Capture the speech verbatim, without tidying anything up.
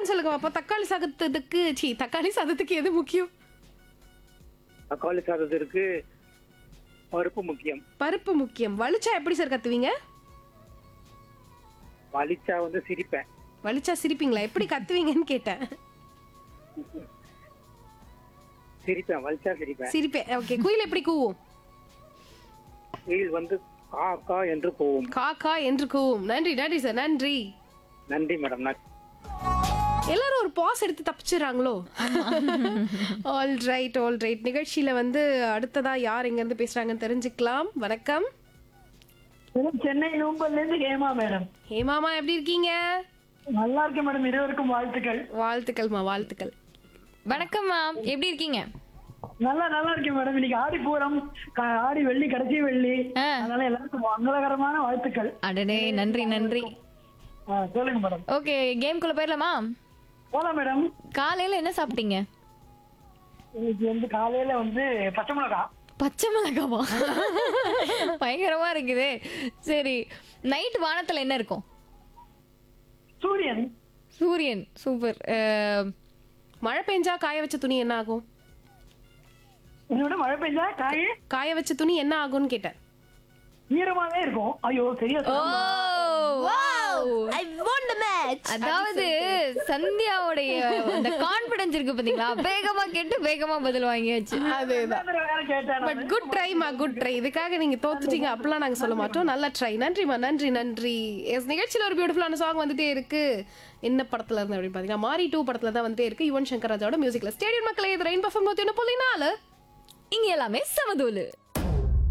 டக்குன்னு சொல்லுங்க அப்ப தக்காளி சாதத்துக்கு சீ தக்காளி சாதத்துக்கு எது முக்கியம்? தக்காளி சாதத்திற்கு பருப்பு முக்கியம். பருப்பு முக்கியம். வலிச்சா எப்படி சார் கத்துவீங்க? வலிச்சா வந்து சிரிப்பேன். வலிச்சா சிரிப்பீங்களா? எப்படி கத்துவீங்கன்னு கேட்டேன். சிரிப்பேன் வலிச்சா சிரிப்பேன். சிரிப்பேன். ஓகே. குயில் எப்படி கூவும்? குயில் வந்து கா கா என்று போகும். காக்கா என்று கூவும். நன்றி நன்றி சார் நன்றி. நன்றி மேடம். நான் எல்லாரும் ஒரு பாஸ் எடுத்து தப்பிச்சிடறாங்களோ? All right all right. நிகழ்ச்சியில வந்து அடுத்ததா யார் எங்க இருந்து பேசுறாங்கன்னு தெரிஞ்சுக்கலாம். வணக்கம். சென்னை நூம்பல்ல இருந்து ஹேமா மேடம். ஹேமாமா எப்படி இருக்கீங்க? நல்லா இருக்கேன் மேடம். இருவருக்கும் வாழ்த்துக்கள். வாழ்த்துக்கள்மா வாழ்த்துக்கள். வணக்கம் மேம், எப்படி இருக்கீங்க? நல்லா நல்லா இருக்கேன் மேடம். இன்னைக்கு ஆடி பூரம், க- ஆடி வெள்ளி, கடைசி வெள்ளி. ஆ. அதனால எல்லாருக்கும் மங்களகரமான வாழ்த்துக்கள். அடடே, நன்றி நன்றி. ஆ, சொல்லுங்க மேடம். ஓகே, கேம்குள்ள போயிடலாமா? போலாம் மேடம். காலையில என்ன சாப்பிட்டீங்க? இன்னைக்கு வந்து காலையில வந்து பச்சை மிளகா. பச்சை மிளகாவா? பயங்கரமா இருக்குதே. சரி, நைட் வானத்துல என்ன இருக்கும்? சூரியன். சூரியன். சூப்பர். அஹ், மழை பெஞ்சா காய வச்ச துணி என்ன ஆகும்? என்னோட மழை பெஞ்சா காய் காய வச்ச துணி என்ன ஆகும்னு கேட்டேன். ஈரமாவே இருக்கும். ஐயோ சரியா ஓ, சொன்னீங்க. wow. I won the match. அதாவது சந்தியாவுடைய அந்த கான்பிடன்ஸ் இருக்கு பாத்தீங்களா? வேகமா கேட்டு வேகமா பதில் வாங்கியாச்சு. அதேதான். வேற கேட்டேன் பட் நானு. Good ட்ரைமா good try. இதுக்காக நீங்க தோத்துட்டீங்க அப்படிலாம் நாங்க சொல்ல மாட்டோம். நல்ல ட்ரை. நன்றிமா நன்றி நன்றி. எஸ் நிகழ்ச்சியில ஒரு பியூட்டிஃபுல்லான சாங் வந்துட்டே இருக்கு. என்ன படத்துல இருந்து அப்படின்னு பாத்தீங்கன்னா மாரி டூ படத்துல தான் வந்துட்டே இருக்கு. யுவன் சங்கர் ராஜாவோட மியூசிக்ல. ஸ்டேடியம் மக்களே, இது ரெயின் பர்ஃபார்ம் நூத்தி ஒன்று புள்ளி நாலு. இங்க எல்லாமே சமதூலு.